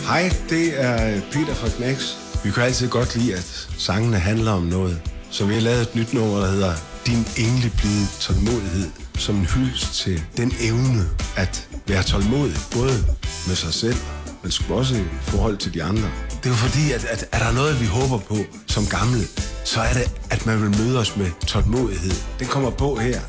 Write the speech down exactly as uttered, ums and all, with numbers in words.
Hej, det er Peter fra Knacks. Vi kan altid godt lide, at sangene handler om noget. Så vi har lavet et nyt nummer, der hedder Din engleblide tålmodighed. Som en hyldest til den evne at være tålmodig, både med sig selv, men også i forhold til de andre. Det er jo fordi, at, at er der noget, vi håber på som gamle, så er det, at man vil møde os med tålmodighed. Den kommer på her.